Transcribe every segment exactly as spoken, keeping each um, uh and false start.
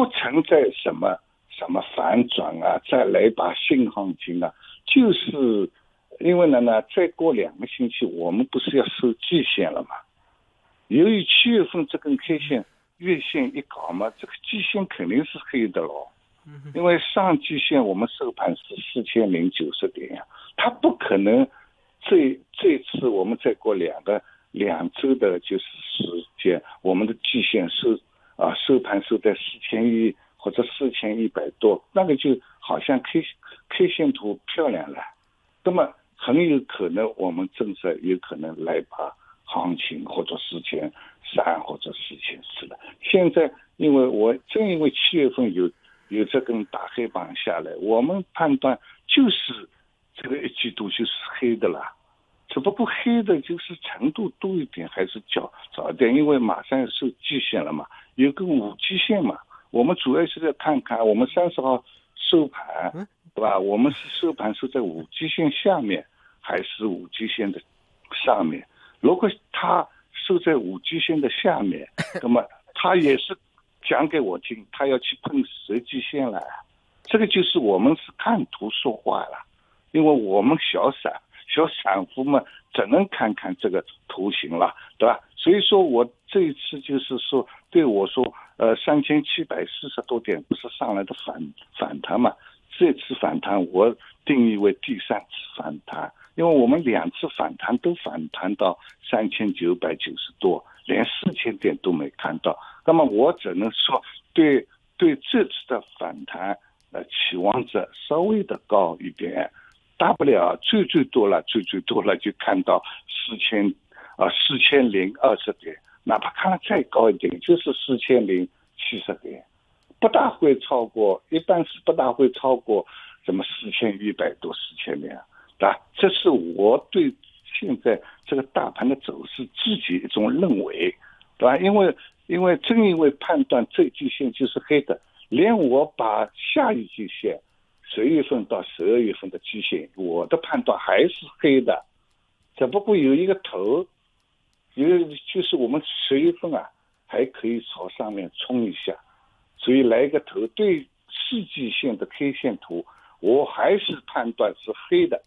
不存在什么什么反转啊，再来把新行情啊，就是因为呢呢，再过两个星期我们不是要收季线了吗？由于七月份这根 K 线月线一搞嘛，这个季线肯定是黑的咯。因为上季线我们收盘是四千零九十点呀，它不可能这这次我们再过两个两周的就是时间，我们的季线收啊收盘收在四千一或者四千一百多，那个就好像 K K 线图漂亮了，那么很有可能我们政策有可能来把行情或者四千三或者四千四了。现在因为我正因为七月份有有这根大黑棒下来，我们判断就是这个一季度就是黑的了，只不过黑的就是程度多一点还是较早一点，因为马上要收季线了嘛，有个五季线嘛，我们主要是要看看我们三十号收盘，对吧？我们是收盘收在五季线下面还是五季线的上面？如果它收在五季线的下面，那么它也是讲给我听，他要去碰十季线了，这个就是我们是看图说话了，因为我们小散小散户嘛，只能看看这个图形了，对吧？所以说我这一次就是说，对我说，呃，三千七百四十多点不是上来的反反弹嘛？这次反弹我定义为第三次反弹，因为我们两次反弹都反弹到三千九百九十多，连四千点都没看到。那么我只能说对对这次的反弹呃期望值稍微的高一点，大不了最最多了最最多了就看到四千啊四千零二十点，哪怕看了再高一点就是四千零七十点，不大会超过，一般是不大会超过什么四千一百多四千点，对吧？这是我对现在这个大盘的走势自己一种认为，对吧？因为因为正因为判断这季线就是黑的，连我把下一季线十月份到十二月份的季线，我的判断还是黑的，只不过有一个头，有就是我们十月份啊还可以朝上面冲一下，所以来一个头，对四季线的 K 线图，我还是判断是黑的。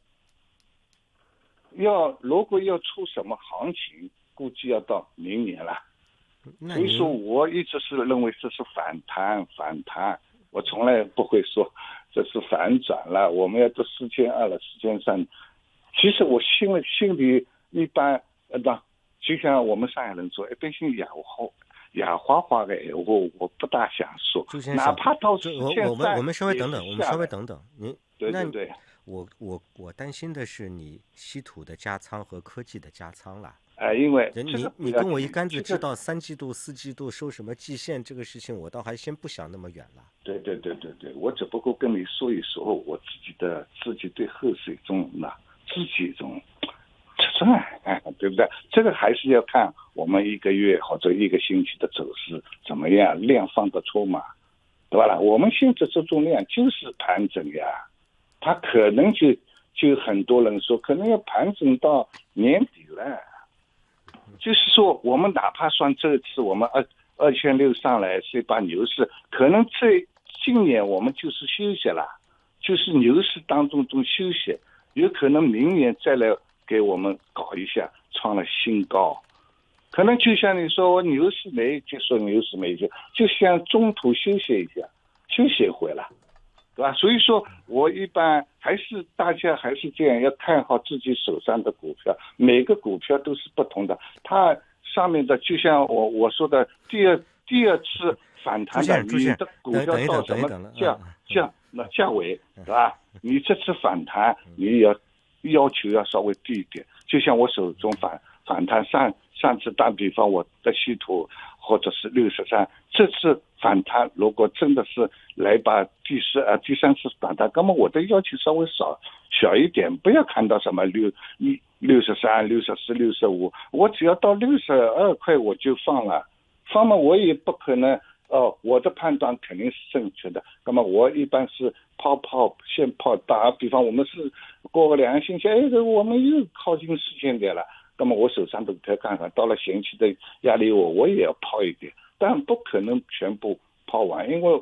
要如果要出什么行情，估计要到明年了。所以说我一直是认为这是反弹反弹，我从来不会说这是反转了，我们要到四千二了四千三。其实我心里心里一般呃，就像我们上海人说一般性哑话哑花花的闲话我不大想说，哪怕到四千三， 我们我们稍微等等，我们稍微等等，您对对对， 我我我担心的是你稀土的加仓和科技的加仓了。 哎、呃，因为你你跟我一竿子知道三季度、四季度收什么季线这个事情，我倒还先不想那么远了。 对对对对对，我只不过跟你说一说我自己的自己对后市一种那自己一种测算，哎，对不对？这个还是要看我们一个月或者一个星期的走势怎么样，量放得出嘛，对吧？我们现在这种量就是盘整呀，它可能就就很多人说可能要盘整到年底了。就是说我们哪怕算这次我们二二千六上来是一把牛市，可能这今年我们就是休息了，就是牛市当中中休息，有可能明年再来给我们搞一下创了新高，可能就像你说我牛市没结束，牛市没结束，就像中途休息一下，休息回来，对吧？所以说我一般还是大家还是这样，要看好自己手上的股票，每个股票都是不同的，它上面的就像我我说的第二第二次反弹的，你的股票到什么价价那价位，对吧？你这次反弹你要要求要稍微低一点，就像我手中反反弹上上次打比方我的稀土或者是六十三，这次反弹如果真的是来把第四呃第三次反弹，那么我的要求稍微少小一点，不要看到什么六一六十三、六十四、六十五，我只要到六十二块我就放了，放嘛我也不可能哦，我的判断肯定是正确的。那么我一般是抛抛先抛打比方我们是过个两个星期，哎，我们又靠近四千点了。那么我手上的股票看看，到了前期的压力我我也要抛一点，但不可能全部抛完，因为